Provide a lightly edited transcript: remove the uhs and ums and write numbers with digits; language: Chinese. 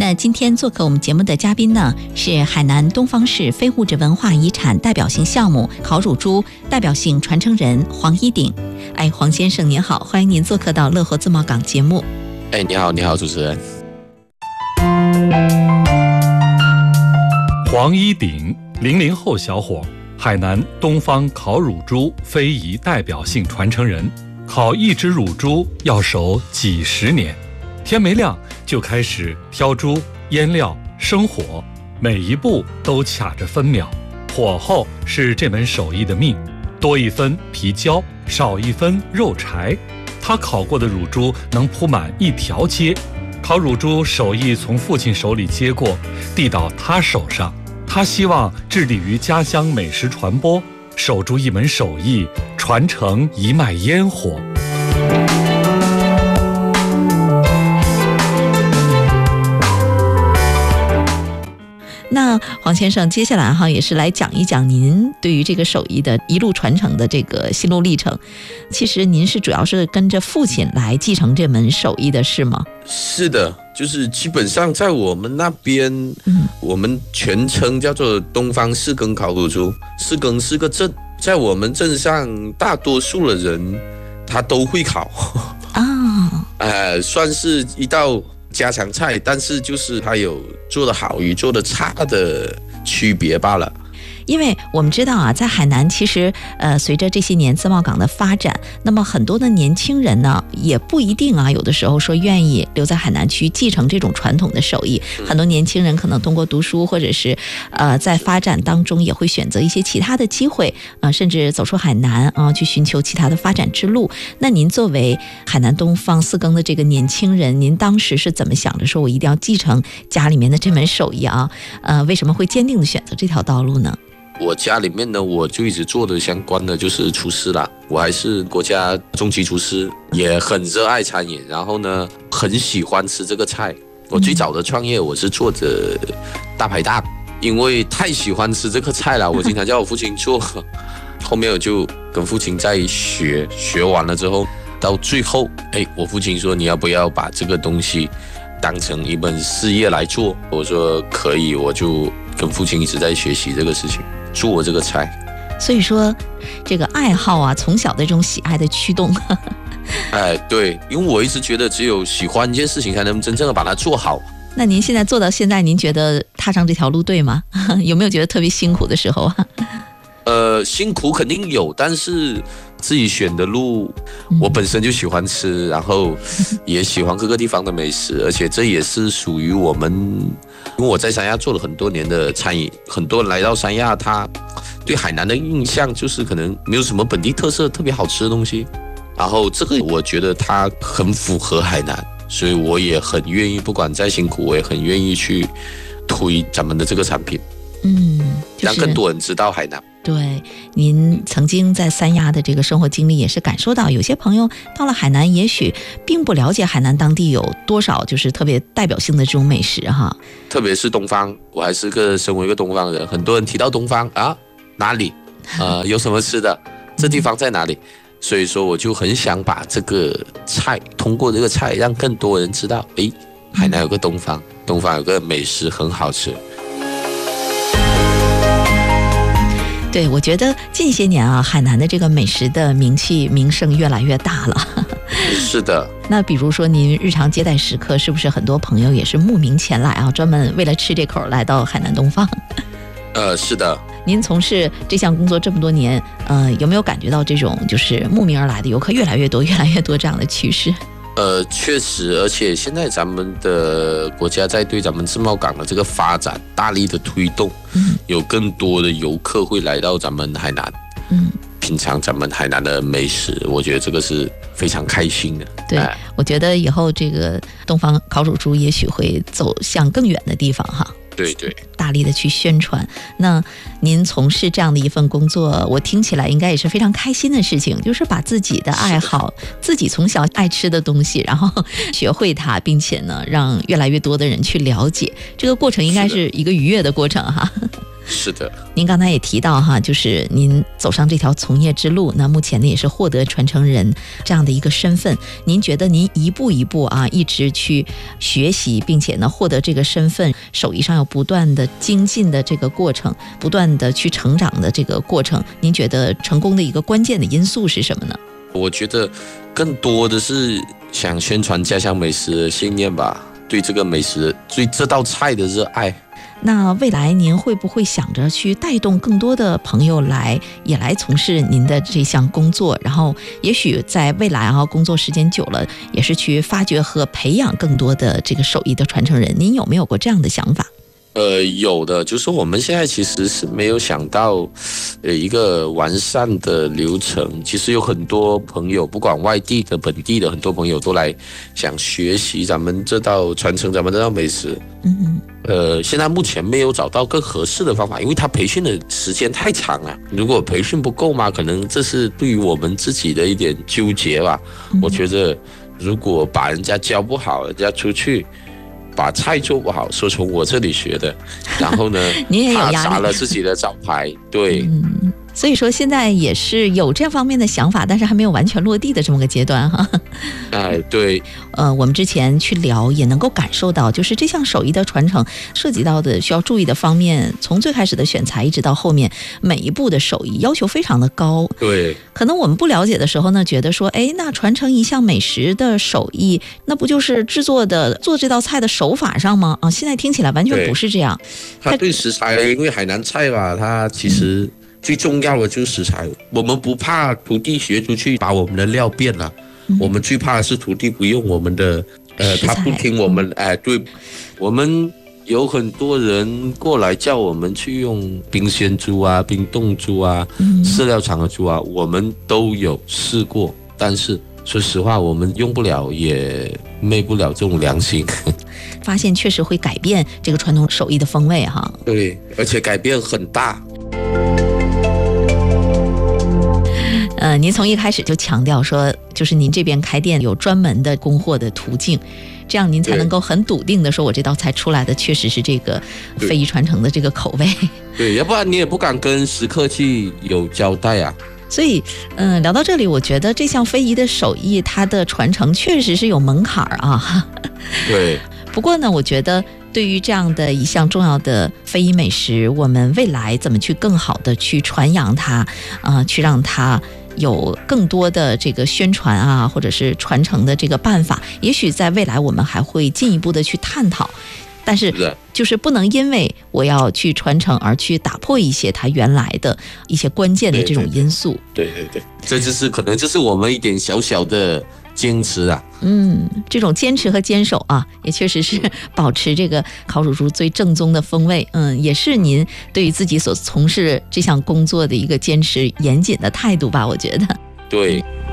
那今天做客我们节目的嘉宾呢，是海南东方市非物质文化遗产代表性项目烤乳猪代表性传承人黄一鼎。黄先生您好，欢迎您做客到乐活自贸港节目。 你好，主持人。 黄一鼎，00后小伙，海南东方烤乳猪非遗代表性传承人。烤一只乳猪要熟几十年，天没亮就开始挑猪、腌料、生火，每一步都卡着分秒。火候是这门手艺的命，多一分皮焦，少一分肉柴。他烤过的乳猪能铺满一条街。烤乳猪手艺从父亲手里接过，递到他手上。他希望致力于家乡美食传播，守住一门手艺，传承一脉烟火。 那黄先生，接下来也是来讲一讲您对于这个手艺的一路传承的这个心路历程。其实您是主要是跟着父亲来继承这门手艺的是吗？ 是的，就是基本上在我们那边，我们全称叫做东方四更烤乳猪。四更是个镇，在我们镇上大多数的人他都会烤算是一道家常菜，但是就是它有做得好与做得差的区别罢了。 因为我们知道在海南其实随着这些年自贸港的发展，那么很多的年轻人呢也不一定有的时候说愿意留在海南去继承这种传统的手艺。很多年轻人可能通过读书或者是在发展当中也会选择一些其他的机会甚至走出海南去寻求其他的发展之路。那您作为海南东方四更的这个年轻人，您当时是怎么想着说我一定要继承家里面的这门手艺为什么会坚定的选择这条道路呢？ 我家里面呢，我就一直做的相关的就是厨师啦，我还是国家中级厨师，也很热爱餐饮，然后呢，很喜欢吃这个菜。我最早的创业，我是做的大排档，因为太喜欢吃这个菜了，我经常叫我父亲做。后面我就跟父亲在学完了之后，到最后，我父亲说你要不要把这个东西当成一门事业来做？我说可以，我就跟父亲一直在学习这个事情。做这个菜， 所以说这个爱好从小的这种喜爱的驱动。 对，因为我一直觉得只有喜欢一件事情才能真正的把它做好。 那您现在做到现在，您觉得踏上这条路对吗？有没有觉得特别辛苦的时候辛苦肯定有，但是自己选的路，我本身就喜欢吃，然后也喜欢各个地方的美食，而且这也是属于我们，因为我在三亚做了很多年的餐饮，很多人来到三亚，他对海南的印象就是可能没有什么本地特色特别好吃的东西，然后这个我觉得它很符合海南，所以我也很愿意，不管再辛苦，我也很愿意去推咱们的这个产品，让更多人知道海南。 对，您曾经在三亚的这个生活经历也是感受到，有些朋友到了海南也许并不了解海南当地有多少就是特别代表性的这种美食特别是东方，我还是身为一个东方人，很多人提到东方哪里有什么吃的，这地方在哪里，所以说我就很想把这个菜通过这个菜让更多人知道，海南有个东方有个美食很好吃。 对，我觉得近些年海南的这个美食的名声越来越大了。 是的。 那比如说您日常接待食客，是不是很多朋友也是慕名前来专门为了吃这口来到海南东方？ 是的。 您从事这项工作这么多年，有没有感觉到这种就是慕名而来的游客越来越多这样的趋势？ 确实，而且现在咱们的国家在对咱们自贸港的这个发展大力的推动，有更多的游客会来到咱们海南，品尝咱们海南的美食，我觉得这个是非常开心的。 对，我觉得以后这个东方烤乳猪也许会走向更远的地方对， 大力的去宣传。那您从事这样的一份工作，我听起来应该也是非常开心的事情，就是把自己的爱好，自己从小爱吃的东西，然后学会它，并且呢，让越来越多的人去了解，这个过程应该是一个愉悦的过程是的， 您刚才也提到哈，就是您走上这条从业之路，那目前呢也是获得传承人这样的一个身份。您觉得您一步一步啊，一直去学习，并且呢获得这个身份，手艺上有不断的精进的这个过程，不断的去成长的这个过程，您觉得成功的一个关键的因素是什么呢？ 我觉得更多的是想宣传家乡美食的信念吧，对这个美食，对这道菜的热爱。 那未来您会不会想着去带动更多的朋友也来从事您的这项工作，然后也许在未来啊，工作时间久了，也是去发掘和培养更多的这个手艺的传承人，您有没有过这样的想法？ 有的，就是我们现在其实是没有想到，一个完善的流程。其实有很多朋友，不管外地的、本地的，很多朋友都来想学习咱们这道传承咱们这道美食。现在目前没有找到更合适的方法，因为他培训的时间太长了。如果培训不够嘛，可能这是对于我们自己的一点纠结吧。我觉得如果把人家教不好，人家出去把菜做不好，说从我这里学的，然后呢， 你也有压力， 他砸了自己的招牌，对。 所以说现在也是有这方面的想法，但是还没有完全落地的这么个阶段哈。 对。 我们之前去聊也能够感受到，就是这项手艺的传承涉及到的需要注意的方面，从最开始的选材一直到后面每一步的手艺要求非常的高。 对。 可能我们不了解的时候呢，觉得说，那传承一项美食的手艺，那不就是做这道菜的手法上吗？现在听起来完全不是这样。 它对食材，因为海南菜吧，它其实最重要的就是食材。我们不怕徒弟学出去把我们的料变了，我们最怕的是徒弟不用我们的他不听我们对，我们有很多人过来叫我们去用冰鲜猪啊、冰冻猪啊、饲料厂的猪啊，我们都有试过，但是说实话我们用不了，也昧不了这种良心。 发现确实会改变这个传统手艺的风味哈。 对，而且改变很大。 您从一开始就强调说，就是您这边开店有专门的供货的途径，这样您才能够很笃定的说，我这道菜出来的确实是这个非遗传承的这个口味。 对，要不然你也不敢跟食客去有交代啊。 所以，聊到这里，我觉得这项非遗的手艺，它的传承确实是有门槛啊。 对。 不过呢，我觉得对于这样的一项重要的非遗美食，我们未来怎么去更好的去传扬它，去让它有更多的这个宣传啊，或者是传承的这个办法，也许在未来我们还会进一步的去探讨。但是就是不能因为我要去传承而去打破一些它原来的一些关键的这种因素。 对，这就是可能就是我们一点小小的坚持啊。 这种坚持和坚守啊，也确实是保持这个烤乳猪最正宗的风味。也是您对于自己所从事这项工作的一个坚持严谨的态度吧，我觉得。 对。